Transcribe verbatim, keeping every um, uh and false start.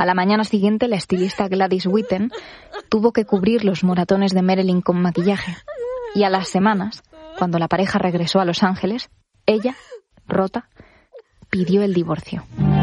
A la mañana siguiente, la estilista Gladys Witten tuvo que cubrir los moratones de Marilyn con maquillaje. Y a las semanas, cuando la pareja regresó a Los Ángeles, ella, rota, pidió el divorcio.